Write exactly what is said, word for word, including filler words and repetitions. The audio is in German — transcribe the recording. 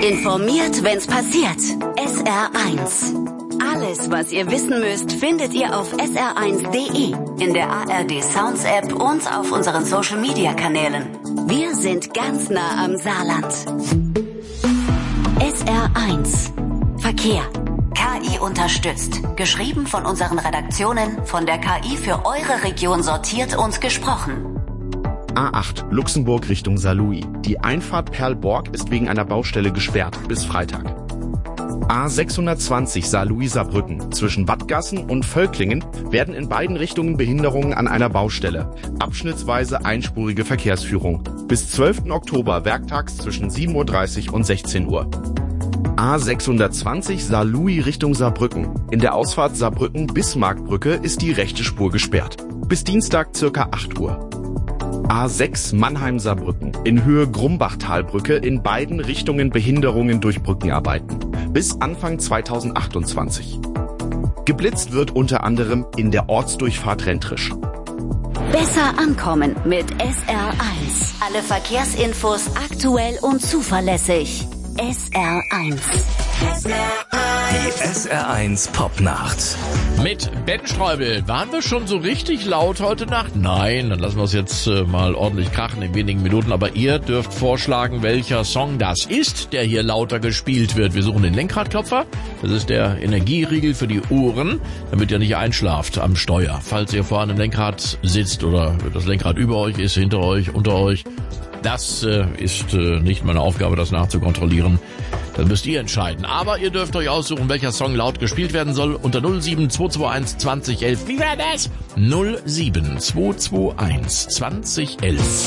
Informiert, wenn's passiert. S R eins. Alles, was ihr wissen müsst, findet ihr auf S R eins Punkt de, in der A R D Sounds App und auf unseren Social Media Kanälen. Wir sind ganz nah am Saarland. S R eins. Verkehr. K I unterstützt. Geschrieben von unseren Redaktionen, von der K I für eure Region sortiert und gesprochen. A acht, Luxemburg Richtung Saarlouis. Die Einfahrt Perlborg ist wegen einer Baustelle gesperrt bis Freitag. A sechshundertzwanzig Saarlouis-Saarbrücken. Zwischen Wattgassen und Völklingen werden in beiden Richtungen Behinderungen an einer Baustelle. Abschnittsweise einspurige Verkehrsführung. Bis zwölften Oktober werktags zwischen sieben Uhr dreißig und sechzehn Uhr. A sechshundertzwanzig Saarlouis Richtung Saarbrücken. In der Ausfahrt Saarbrücken-Bismarckbrücke ist die rechte Spur gesperrt. Bis Dienstag circa acht Uhr. A sechs Mannheim-Saarbrücken. In Höhe Grumbachtalbrücke in beiden Richtungen Behinderungen durch Brückenarbeiten. Bis Anfang zweitausendachtundzwanzig. Geblitzt wird unter anderem in der Ortsdurchfahrt Rentrisch. Besser ankommen mit S R eins. Alle Verkehrsinfos aktuell und zuverlässig. S R eins. Die S R eins Popnacht. Mit Ben Streubel. Waren wir schon so richtig laut heute Nacht? Nein, dann lassen wir es jetzt äh, mal ordentlich krachen in wenigen Minuten. Aber ihr dürft vorschlagen, welcher Song das ist, der hier lauter gespielt wird. Wir suchen den Lenkradklopfer. Das ist der Energieriegel für die Ohren, damit ihr nicht einschlaft am Steuer. Falls ihr vor einem Lenkrad sitzt oder das Lenkrad über euch ist, hinter euch, unter euch. Das äh, ist äh, nicht meine Aufgabe, das nachzukontrollieren. Das müsst ihr entscheiden. Aber ihr dürft euch aussuchen, welcher Song laut gespielt werden soll. Unter null sieben zwei zwei eins zwanzig elf. Wie war das? null sieben zwei zwei eins zwanzig elf.